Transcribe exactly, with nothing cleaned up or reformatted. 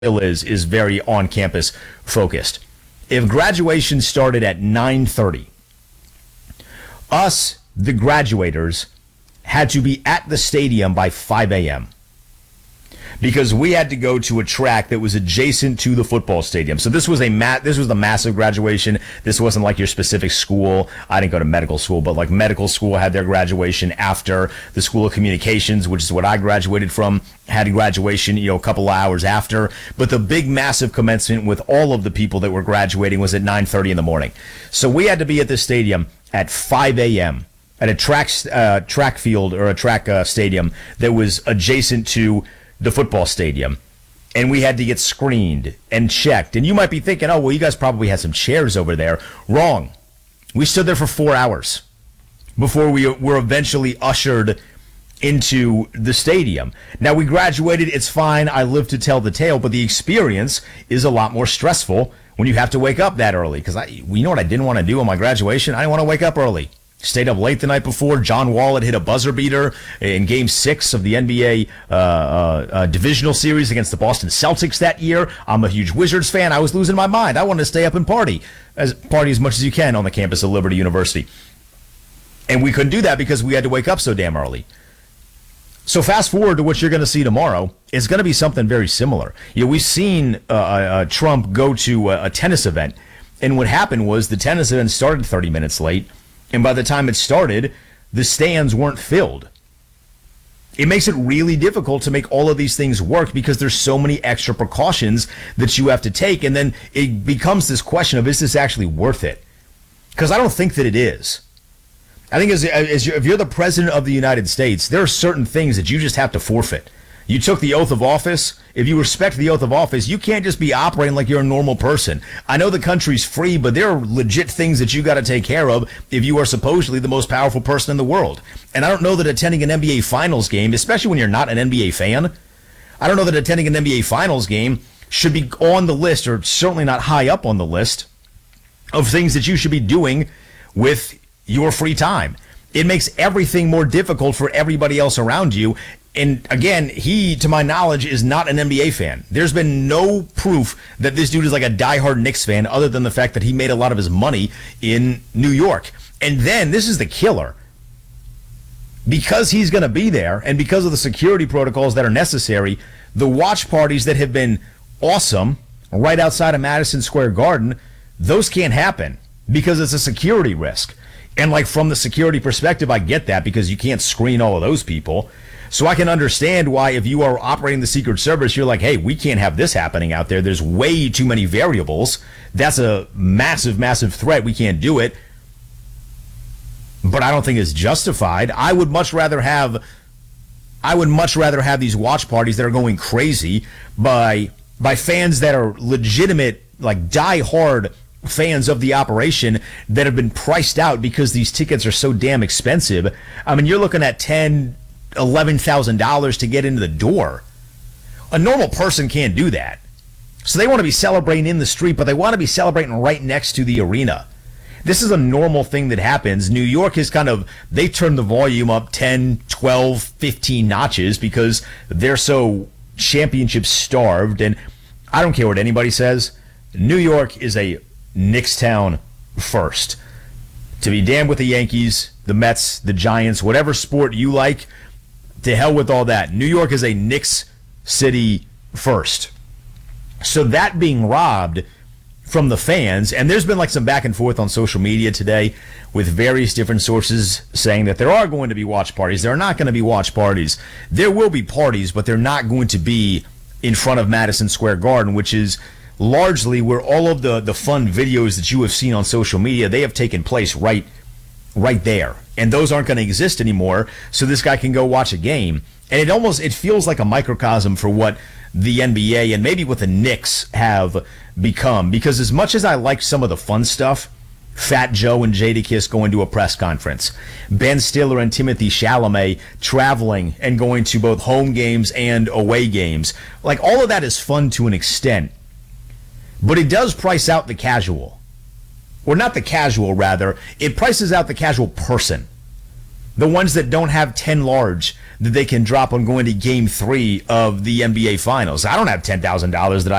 is is very on campus focused. If graduation started at nine thirty, us, the graduators, had to be at the stadium by five a.m. because we had to go to a track that was adjacent to the football stadium. So this was a ma- this was the massive graduation. This wasn't like your specific school. I didn't go to medical school, but like medical school had their graduation after. The School of Communications, which is what I graduated from, had a graduation, you know, a couple of hours after. But the big massive commencement with all of the people that were graduating was at nine thirty in the morning. So we had to be at the stadium at five a.m. at a track uh, track field or a track uh, stadium that was adjacent to the football stadium, and we had to get screened and checked. And you might be thinking, oh, well, you guys probably had some chairs over there. Wrong. We stood there for four hours before we were eventually ushered into the stadium. Now, we graduated. It's fine. I live to tell the tale, but the experience is a lot more stressful when you have to wake up that early. Because I, you know what I didn't want to do on my graduation? I didn't want to wake up early. Stayed up late the night before. John Wall had hit a buzzer beater in Game Six of the N B A uh, uh, uh, divisional series against the Boston Celtics that year. I'm a huge Wizards fan. I was losing my mind. I wanted to stay up and party as party as much as you can on the campus of Liberty University, and we couldn't do that because we had to wake up so damn early. So fast forward to what you're going to see tomorrow. It's going to be something very similar. You know, we've seen uh, uh, Trump go to a, a tennis event, and what happened was the tennis event started thirty minutes late. And by the time it started, the stands weren't filled. It makes it really difficult to make all of these things work because there's so many extra precautions that you have to take. And then it becomes this question of, is this actually worth it? Because I don't think that it is. I think as, as you're, if you're the president of the United States, there are certain things that you just have to forfeit. You took the oath of office. If you respect the oath of office, you can't just be operating like you're a normal person. I know the country's free, but there are legit things that you got to take care of if you are supposedly the most powerful person in the world. And I don't know that attending an N B A Finals game, especially when you're not an N B A fan, I don't know that attending an N B A Finals game should be on the list, or certainly not high up on the list, of things that you should be doing with your free time. It makes everything more difficult for everybody else around you. And again, he, to my knowledge, is not an N B A fan. There's been no proof that this dude is like a diehard Knicks fan other than the fact that he made a lot of his money in New York. And then, this is the killer. Because he's going to be there and because of the security protocols that are necessary, the watch parties that have been awesome right outside of Madison Square Garden, those can't happen because it's a security risk. And like from the security perspective, I get that because you can't screen all of those people. So I can understand why if you are operating the Secret Service, you're like, hey, we can't have this happening out there. There's way too many variables. That's a massive, massive threat. We can't do it. But I don't think it's justified. I would much rather have I would much rather have these watch parties that are going crazy by by fans that are legitimate, like die-hard fans of the operation that have been priced out because these tickets are so damn expensive. I mean, you're looking at ten eleven thousand dollars to get into the door. A normal person can't do that. So they want to be celebrating in the street, but they want to be celebrating right next to the arena. This is a normal thing that happens. New York is kind of, they turn the volume up ten, twelve, fifteen notches because they're so championship starved. And I don't care what anybody says. New York is a Knicks town first. To be damned with the Yankees, the Mets, the Giants, whatever sport you like, to hell with all that. New York is a Knicks city first. So that being robbed from the fans, and there's been like some back and forth on social media today with various different sources saying that there are going to be watch parties. There are not going to be watch parties. There will be parties, but they're not going to be in front of Madison Square Garden, which is largely where all of the, the fun videos that you have seen on social media, they have taken place right right there. And those aren't going to exist anymore, so this guy can go watch a game. And it almost, it feels like a microcosm for what the N B A and maybe what the Knicks have become. Because as much as I like some of the fun stuff, Fat Joe and Jadakiss going to a press conference, Ben Stiller and Timothy Chalamet traveling and going to both home games and away games, like all of that is fun to an extent. But it does price out the casual. Or not the casual, rather. It prices out the casual person. The ones that don't have ten large, that they can drop on going to game three of the N B A Finals. I don't have ten thousand dollars that I